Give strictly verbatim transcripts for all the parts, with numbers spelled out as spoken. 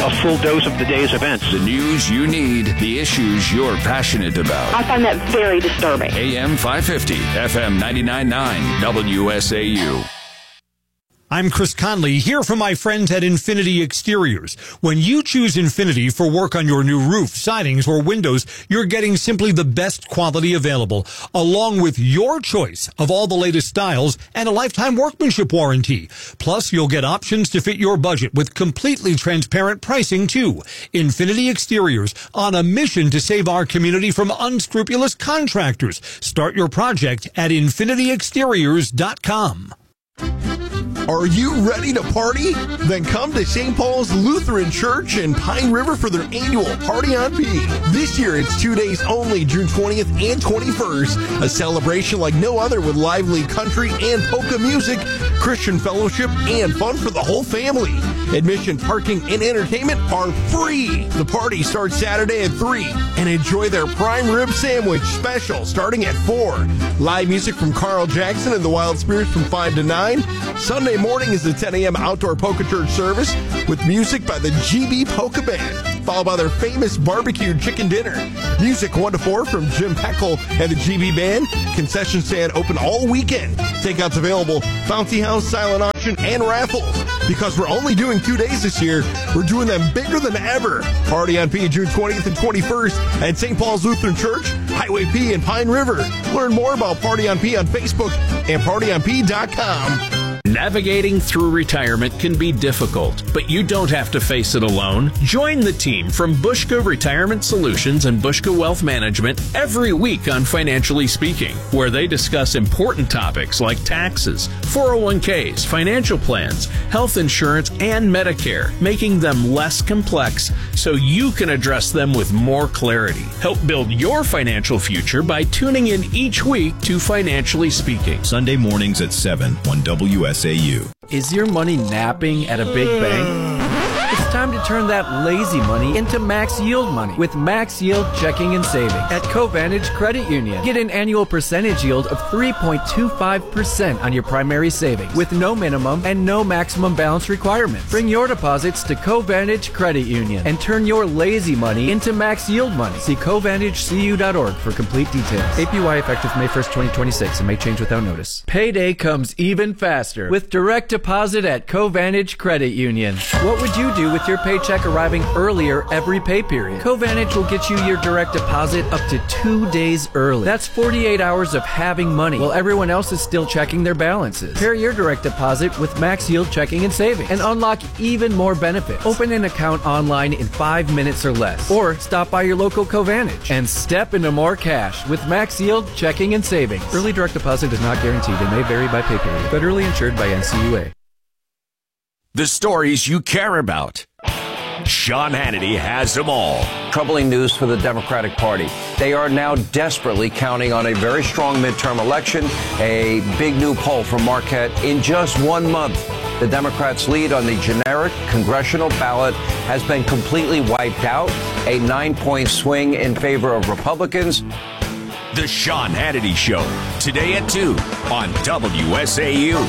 a full dose of the day's events. The news you need, the issues you're passionate about. I find that very disturbing. A M five fifty, F M ninety-nine point nine, W S A U. I'm Chris Conley, here from my friends at Infinity Exteriors. When you choose Infinity for work on your new roof, sidings, or windows, you're getting simply the best quality available, along with your choice of all the latest styles and a lifetime workmanship warranty. Plus, you'll get options to fit your budget with completely transparent pricing, too. Infinity Exteriors, on a mission to save our community from unscrupulous contractors. Start your project at infinity exteriors dot com. Are you ready to party? Then come to Saint Paul's Lutheran Church in Pine River for their annual Party on P. This year, it's two days only, June twentieth and twenty-first. A celebration like no other with lively country and polka music, Christian fellowship, and fun for the whole family. Admission, parking, and entertainment are free. The party starts Saturday at three, and enjoy their prime rib sandwich special starting at four. Live music from Carl Jackson and the Wild Spirits from five to nine. Sunday morning is the ten a.m. outdoor polka church service with music by the G B Polka Band, followed by their famous barbecued chicken dinner. Music one to four from Jim Peckel and the G B Band. Concession stand open all weekend. Takeouts available, bouncy house, silent auction, and raffles. Because we're only doing two days this year, we're doing them bigger than ever. Party on P, June twentieth and twenty-first at Saint Paul's Lutheran Church, Highway P in Pine River. Learn more about Party on P on Facebook and party on p dot com. Navigating through retirement can be difficult, but you don't have to face it alone. Join the team from Bushka Retirement Solutions and Bushka Wealth Management every week on Financially Speaking, where they discuss important topics like taxes, four oh one k's, financial plans, health insurance, and Medicare, making them less complex so you can address them with more clarity. Help build your financial future by tuning in each week to Financially Speaking. Sunday mornings at seven on W S A U. Is your money napping at a big bank? It's time to turn that lazy money into max yield money with Max Yield Checking and Savings at Covantage Credit Union. Get an annual percentage yield of three point two five percent on your primary savings with no minimum and no maximum balance requirements. Bring your deposits to Covantage Credit Union and turn your lazy money into max yield money. See covantage c u dot org for complete details. A P Y effective May first, twenty twenty-six and may change without notice. Payday comes even faster with direct deposit at Covantage Credit Union. What would you do with your paycheck arriving earlier every pay period? Covantage will get you your direct deposit up to two days early. That's forty-eight hours of having money while everyone else is still checking their balances. Pair your direct deposit with Max Yield Checking and Savings and unlock even more benefits. Open an account online in five minutes or less, or stop by your local Covantage and step into more cash with Max Yield Checking and Savings. Early direct deposit is not guaranteed and may vary by pay period. Federally insured by N C U A. The stories you care about. Sean Hannity has them all. Troubling news for the Democratic Party. They are now desperately counting on a very strong midterm election, a big new poll from Marquette. In just one month, the Democrats' lead on the generic congressional ballot has been completely wiped out, a nine-point swing in favor of Republicans. The Sean Hannity Show, today at two on W S A U.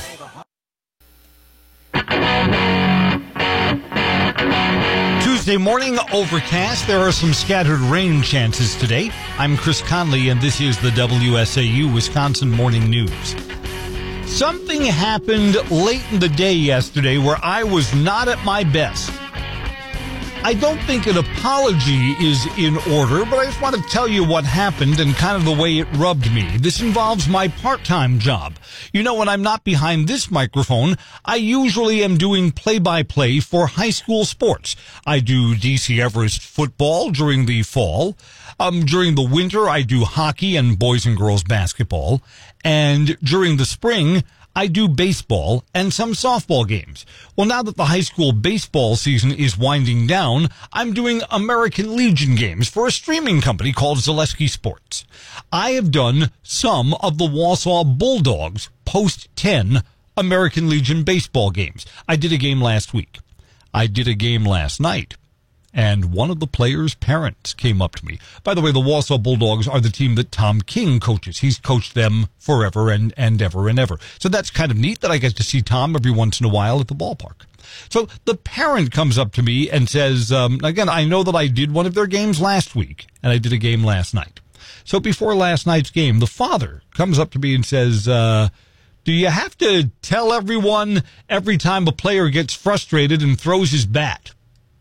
Tuesday morning, overcast. There are some scattered rain chances today. I'm Chris Conley, and this is the W S A U Wisconsin Morning News. Something happened late in the day yesterday where I was not at my best. I don't think an apology is in order, but I just want to tell you what happened and kind of the way it rubbed me. This involves my part-time job. You know, when I'm not behind this microphone, I usually am doing play-by-play for high school sports. I do D C Everest football during the fall. Um, during the winter, I do hockey and boys and girls basketball. And during the spring, I do baseball and some softball games. Well, now that the high school baseball season is winding down, I'm doing American Legion games for a streaming company called Zaleski Sports. I have done some of the Wausau Bulldogs post ten American Legion baseball games. I did a game last week. I did a game last night. And one of the players' parents came up to me. By the way, the Wausau Bulldogs are the team that Tom King coaches. He's coached them forever and, and ever and ever. So that's kind of neat that I get to see Tom every once in a while at the ballpark. So the parent comes up to me and says, um, again, I know that I did one of their games last week, and I did a game last night. So before last night's game, the father comes up to me and says, uh, do you have to tell everyone every time a player gets frustrated and throws his bat?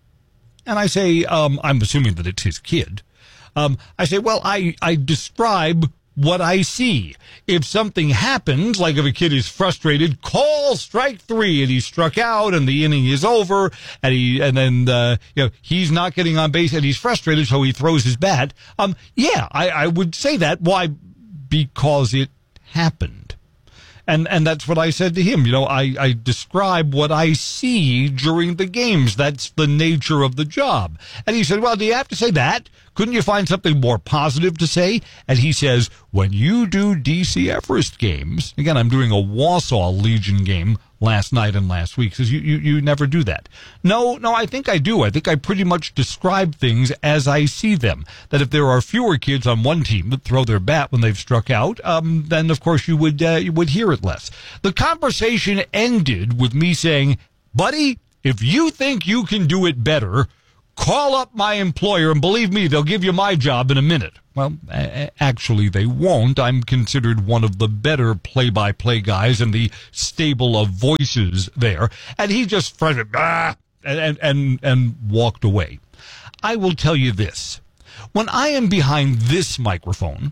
And I say, um, I'm assuming that it's his kid. Um, I say, well, I, I describe what I see. If something happens, like if a kid is frustrated, call strike three, and he's struck out, and the inning is over, and he, and then, uh, you know, he's not getting on base, and he's frustrated, so he throws his bat. Um, yeah, I, I would say that. Why? Because it happened. And and that's what I said to him. You know, I, I describe what I see during the games. That's the nature of the job. And he said, well, do you have to say that? Couldn't you find something more positive to say? And he says, when you do D C Everest games, again, I'm doing a Wausau Legion game last night and last week, says you, you, you never do that. No, no, I think I do. I think I pretty much describe things as I see them. That if there are fewer kids on one team that throw their bat when they've struck out, um, then of course you would, uh, you would hear it less. The conversation ended with me saying, buddy, if you think you can do it better, call up my employer, and believe me, they'll give you my job in a minute. Well, a- actually, they won't. I'm considered one of the better play-by-play guys in the stable of voices there. And he just fretted, ah, and, and, and walked away. I will tell you this. When I am behind this microphone,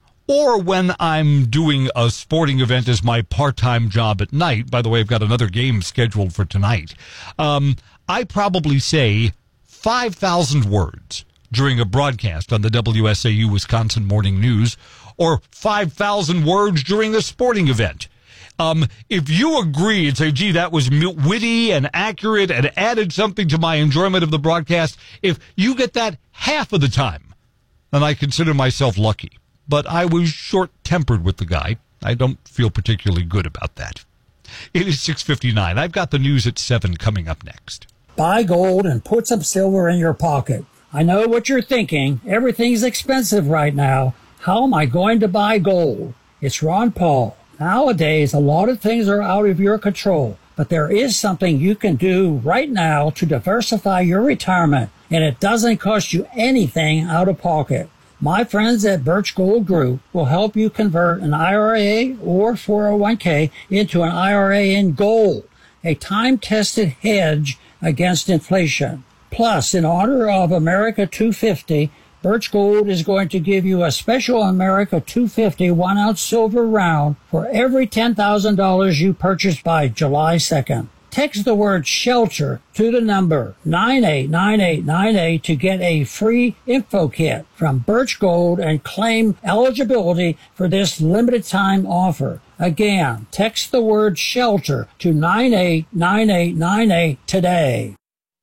or when I'm doing a sporting event as my part-time job at night, by the way, I've got another game scheduled for tonight, um, I probably say five thousand words during a broadcast on the W S A U Wisconsin Morning News, or five thousand words during a sporting event. Um, if you agree and say, gee, that was witty and accurate and added something to my enjoyment of the broadcast, if you get that half of the time, then I consider myself lucky. But I was short-tempered with the guy. I don't feel particularly good about that. It is six fifty-nine. I've got the news at seven coming up next. Buy gold and put some silver in your pocket. I know what you're thinking. Everything's expensive right now. How am I going to buy gold? It's Ron Paul. Nowadays, a lot of things are out of your control, but there is something you can do right now to diversify your retirement, and it doesn't cost you anything out of pocket. My friends at Birch Gold Group will help you convert an I R A or four oh one k into an I R A in gold, a time-tested hedge against inflation. Plus, in honor of America two fifty, Birch Gold is going to give you a special America two fifty one-ounce silver round for every ten thousand dollars you purchase by July second. Text the word SHELTER to the number nine eight nine eight nine eight to get a free info kit from Birch Gold and claim eligibility for this limited time offer. Again, text the word SHELTER to nine eight nine eight nine eight today.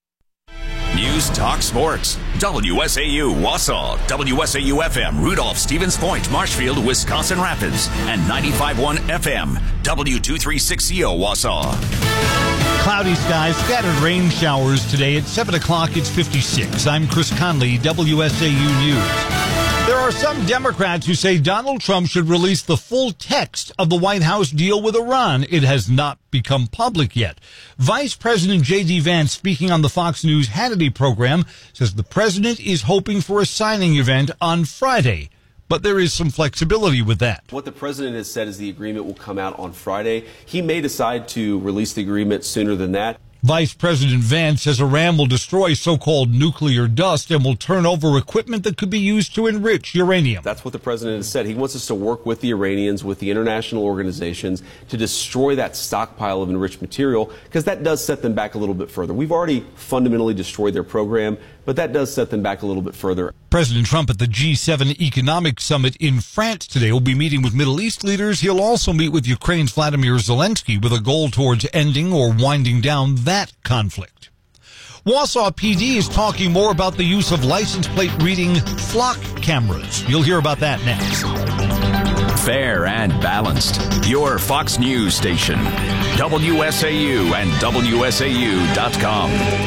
News Talk Sports. W S A U Wausau, W S A U F M, Rudolph, Stevens Point, Marshfield, Wisconsin Rapids, and ninety-five point one F M, W two thirty-six C O Wausau. Cloudy skies, scattered rain showers today. At seven o'clock, it's fifty-six. I'm Chris Conley, W S A U News. There are some Democrats who say Donald Trump should release the full text of the White House deal with Iran. It has not become public yet. Vice President J D. Vance, speaking on the Fox News Hannity program, says the president is hoping for a signing event on Friday. But there is some flexibility with that. What the president has said is the agreement will come out on Friday. He may decide to release the agreement sooner than that. Vice President Vance says Iran will destroy so-called nuclear dust and will turn over equipment that could be used to enrich uranium. That's what the president has said. He wants us to work with the Iranians, with the international organizations, to destroy that stockpile of enriched material, because that does set them back a little bit further. We've already fundamentally destroyed their program, but that does set them back a little bit further. President Trump at the G seven Economic Summit in France today will be meeting with Middle East leaders. He'll also meet with Ukraine's Vladimir Zelensky with a goal towards ending or winding down that conflict. Wausau P D is talking more about the use of license plate reading flock cameras. You'll hear about that next. Fair and balanced. Your Fox News station. W S A U and W S A U dot com.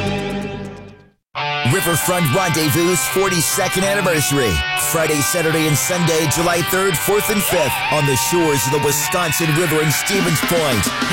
Riverfront Rendezvous' forty-second anniversary. Friday, Saturday, and Sunday, July third, fourth, and fifth on the shores of the Wisconsin River in Stevens Point.